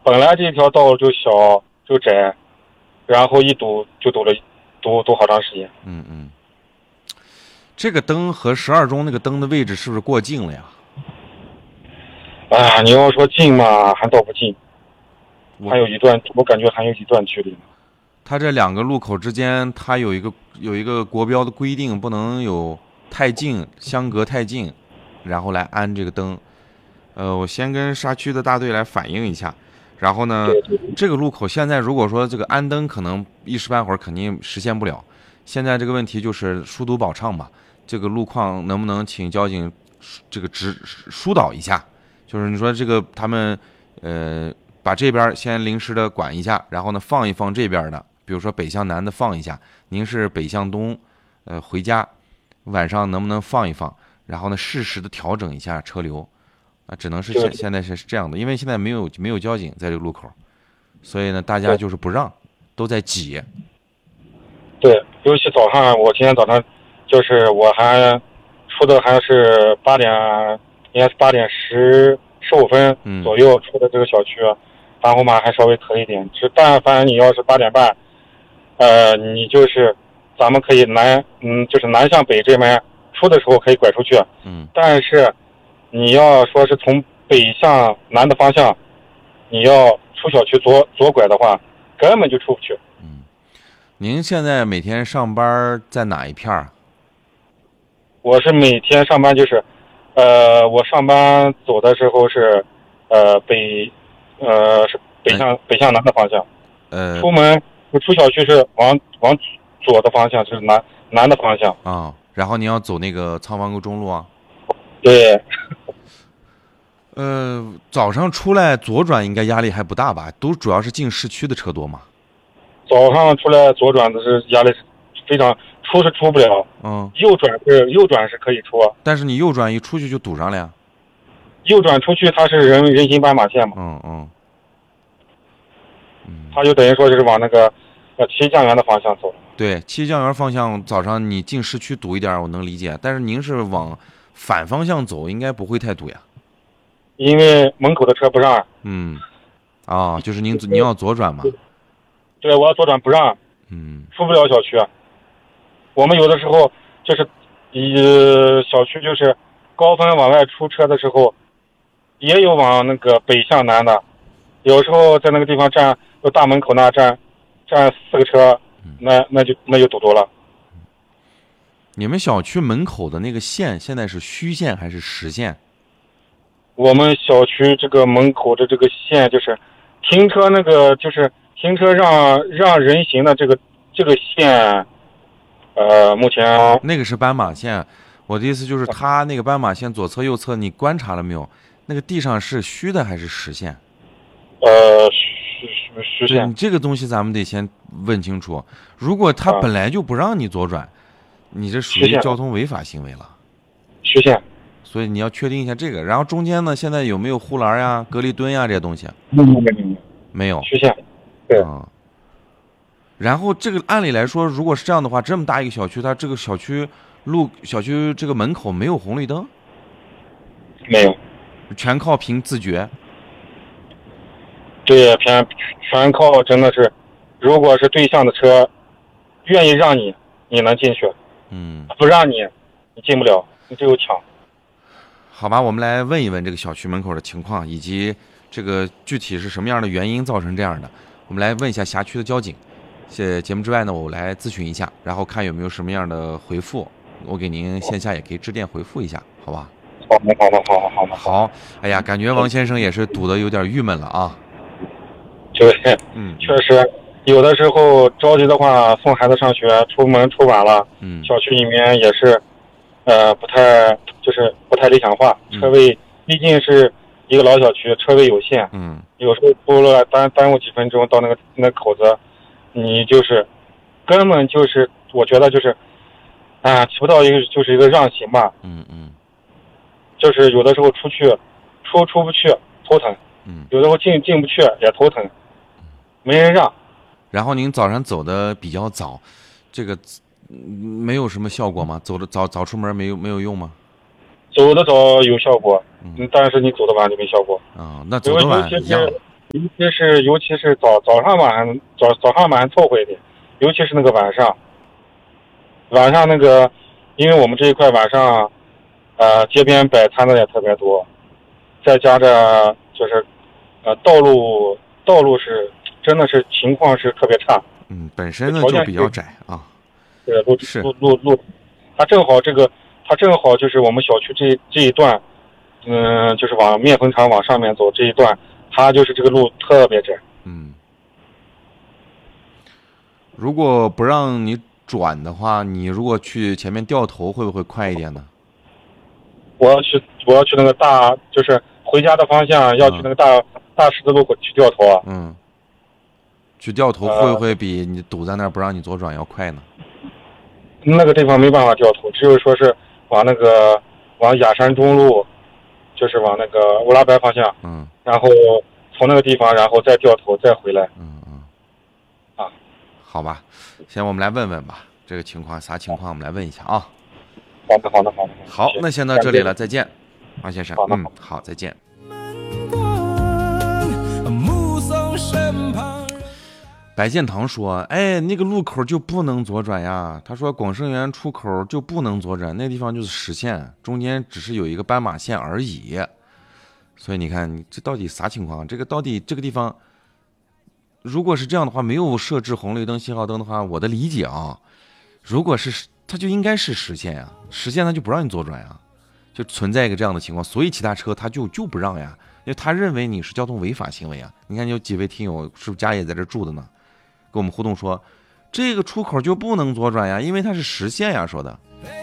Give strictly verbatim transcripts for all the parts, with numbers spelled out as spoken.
本来这条道路就小就窄，然后一堵就堵了堵堵好长时间。 嗯嗯。这个灯和十二中那个灯的位置是不是过近了呀？ 啊，你要说近嘛，还倒不近，还有一段，我感觉还有一段距离呢。 它这两个路口之间，它有一个有一个国标的规定，不能有太近，相隔太近，然后来安这个灯。呃，我先跟沙区的大队来反映一下，然后呢，这个路口现在如果说这个安灯，可能一时半会儿肯定实现不了。现在这个问题就是疏堵保畅嘛，这个路况能不能请交警这个指疏导一下？就是你说这个他们呃把这边先临时的管一下，然后呢放一放这边的，比如说北向南的放一下，您是北向东，呃回家，晚上能不能放一放？然后呢适时的调整一下车流，啊，只能是现现在是这样的，因为现在没有没有交警在这个路口，所以呢大家就是不让，都在挤。 对，尤其早上，我今天早上就是我还出的还是八点，应该是八点十十五分左右出的这个小区，然后嘛还稍微迟一点。是但凡你要是八点半，呃，你就是咱们可以南，嗯，就是南向北这边出的时候可以拐出去， 嗯， 但是你要说是从北向南的方向，你要出小区左左拐的话，根本就出不去。 嗯，您现在每天上班在哪一片儿？ 我是每天上班就是，呃，我上班走的时候是，呃，北，呃，是北向、嗯、北向南的方向。 呃， 出门出小区是往往左的方向，是南南的方向。 啊、哦，然后你要走那个仓房沟中路啊？ 对。 呃，早上出来左转应该压力还不大吧？都主要是进市区的车多嘛？ 早上出来左转的是压力是非常。出是出不了， 嗯， 右转是右转是可以出， 但是你右转一出去就堵上了呀。 右转出去它是人人行斑马线嘛， 嗯嗯，嗯， 它就等于说是往那个呃七江源的方向走。 对，七江源方向早上你进市区堵一点我能理解，但是您是往反方向走，应该不会太堵呀。 因为门口的车不让。 嗯，啊，就是您您要左转嘛？ 对，我要左转不让， 嗯， 出不了小区。我们有的时候就是，以小区就是高峰往外出车的时候，也有往那个北向南的，有时候在那个地方站，就大门口那站，站四个车，那那就那就堵住了。 你们小区门口的那个线现在是虚线还是实线？ 我们小区这个门口的这个线就是停车那个就是停车让让人行的这个这个线。呃，目前那个是斑马线，我的意思就是它那个斑马线左侧右侧你观察了没有？那个地上是虚的还是实线？ 呃，虚虚实线。 你这个东西咱们得先问清楚。如果他本来就不让你左转，啊、你这属于交通违法行为了。 虚线。 所以你要确定一下这个。然后中间呢，现在有没有护栏呀、隔离墩呀这些东西？ 没有没有没有。 虚线。对。 嗯。然后这个按理来说，如果是这样的话，这么大一个小区，它这个小区路小区这个门口没有红绿灯？ 没有， 全靠凭自觉。 对，全全靠真的是，如果是对向的车愿意让你，你能进去， 嗯， 不让你，你进不了，你只有抢。 好吧，我们来问一问这个小区门口的情况，以及这个具体是什么样的原因造成这样的。我们来问一下辖区的交警。这节目之外呢，我来咨询一下，然后看有没有什么样的回复，我给您线下也可以致电回复一下，好吧？ 好的，好的，好的，好的。 好，哎呀，感觉王先生也是堵得有点郁闷了啊。 对， 嗯， 确实，有的时候着急的话，送孩子上学，出门出晚了， 嗯， 小区里面也是，呃，不太就是不太理想化，车位毕竟是一个老小区，车位有限， 嗯， 有时候多了耽耽误几分钟到那个那个口子。你就是根本就是我觉得就是啊起不到一个就是一个让行吧， 嗯嗯， 就是有的时候出去出出不去头疼， 嗯， 有的时候进进不去也头疼，没人让。 然后您早上走的比较早，这个没有什么效果吗？走的早早出门没有没有用吗？ 走的早有效果，嗯，但是你走的晚就没效果啊、哦。那走的晚一样。 尤其是尤其是早早上晚上早早上晚上凑合一点，尤其是那个晚上，晚上那个，因为我们这一块晚上，呃，街边摆摊的也特别多，再加上就是，呃，道路道路是真的是情况是特别差。 嗯，本身呢就比较窄啊。 对，路路路路，它正好这个，它正好就是我们小区这这一段，嗯，就是往面粉厂往上面走这一段，它就是这个路特别窄。 嗯，如果不让你转的话，你如果去前面掉头，会不会快一点呢？ 我要去，我要去那个大，就是回家的方向，要去那个大、嗯、大十字路口去掉头啊。 嗯。去掉头会不会比你堵在那儿不让你左转要快呢？ 呃、那个地方没办法掉头，只有说是往那个往雅山中路，就是往那个乌拉白方向。 嗯。 然后从那个地方，然后再掉头再回来。 嗯嗯。 啊， 好吧，先我们来问问吧，这个情况啥情况？我们来问一下啊。 好的，好的，好的。 好，那先到这里了，再见，王先生。 好的， 嗯，好，再见。白建堂说：“哎，那个路口就不能左转呀。”他说：“广盛园出口就不能左转，那地方就是实线，中间只是有一个斑马线而已。所以你看，你这到底啥情况？这个到底这个地方，如果是这样的话，没有设置红绿灯、信号灯的话，我的理解啊，如果是它就应该是实线呀，实线它就不让你左转呀，就存在一个这样的情况，所以其他车他就就不让呀，因为他认为你是交通违法行为啊。你看有几位听友是不是家也在这住的呢？”跟我们互动说，这个出口就不能左转呀，因为它是实线呀。说的，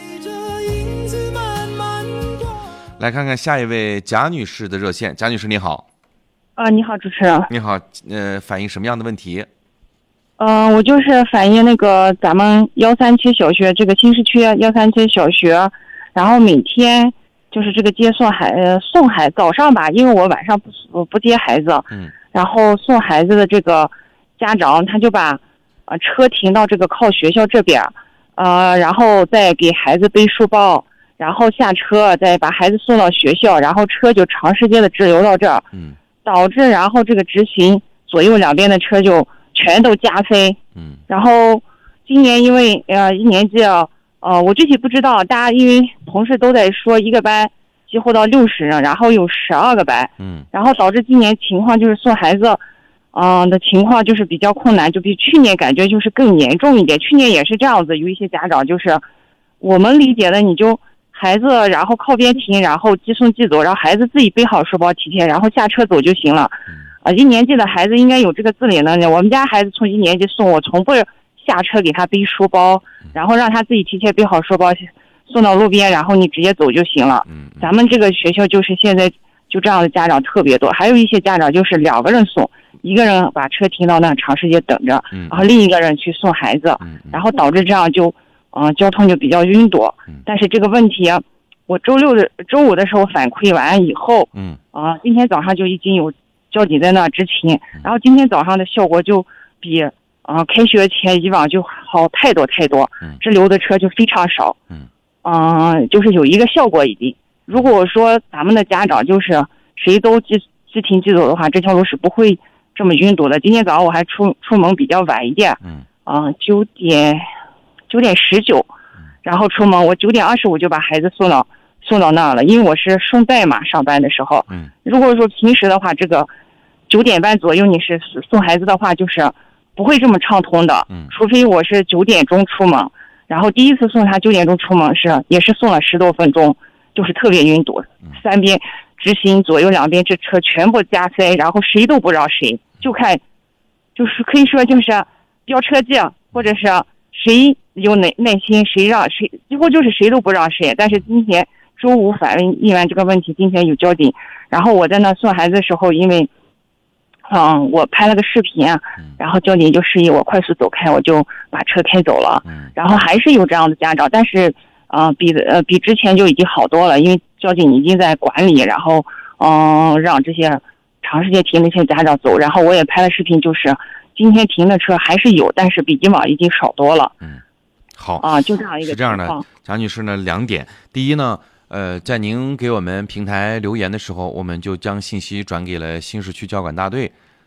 来看看下一位贾女士的热线。贾女士你好。 啊，你好，主持人。 你好，呃，反映什么样的问题？ 嗯、呃，我就是反映那个咱们幺三七小学这个新市区幺三七小学，然后每天就是这个接送孩呃送孩早上吧，因为我晚上不不接孩子， 嗯， 然后送孩子的这个。家长他就把呃车停到这个靠学校这边，呃，然后再给孩子背书包，然后下车再把孩子送到学校，然后车就长时间的滞留到这儿， 嗯， 导致然后这个直行左右两边的车就全都加塞， 嗯， 然后今年因为呃一年级啊，呃我具体不知道，大家因为同事都在说一个班几乎到六十人，然后有十二个班， 嗯， 然后导致今年情况就是送孩子。嗯的情况就是比较困难，就比去年感觉就是更严重一点。去年也是这样子，有一些家长就是我们理解的，你就孩子然后靠边停，然后即送即走，然后孩子自己背好书包提前，然后下车走就行了。啊，一年级的孩子应该有这个自理能力。我们家孩子从一年级送，我从不下车给他背书包，然后让他自己提前背好书包送到路边，然后你直接走就行了。咱们这个学校就是现在就这样的家长特别多，还有一些家长就是两个人送。一个人把车停到那长时间等着，然后另一个人去送孩子，然后导致这样就，嗯、呃，交通就比较晕堵。但是这个问题，我周六的周五的时候反馈完以后， 嗯， 啊、呃，今天早上就已经有交警在那执勤，然后今天早上的效果就比啊、呃、开学前以往就好太多太多，滞留的车就非常少， 嗯， 嗯、呃，就是有一个效果已经。如果说咱们的家长就是谁都即即停即走的话，这条路是不会这么晕堵的。今天早上我还出出门比较晚一点， 嗯， 啊、呃，九点九点十九，然后出门，我九点二十五就把孩子送到送到那儿了，因为我是顺带嘛，上班的时候， 嗯， 如果说平时的话，这个九点半左右你是送孩子的话，就是不会这么畅通的， 嗯， 除非我是九点钟出门，然后第一次送他九点钟出门是也是送了十多分钟，就是特别晕堵，三边直行左右两边这车全部加塞，然后谁都不让谁，就看，就是可以说就是飙车技，或者是谁有耐耐心谁让谁，几乎就是谁都不让谁。但是今天周五反映完这个问题，今天有交警，然后我在那送孩子的时候，因为嗯我拍了个视频，然后交警就示意我快速走开，我就把车开走了。然后还是有这样的家长，但是呃比呃比之前就已经好多了，因为交警已经在管理，然后嗯、呃、让这些长时间停的一些家长走。然后我也拍了视频，就是今天停的车还是有，但是比以往已经少多了。 嗯，好啊，就这样一个情况。 是这样的，贾女士呢，两点。第一呢，呃，在您给我们平台留言的时候，我们就将信息转给了新市区交管大队，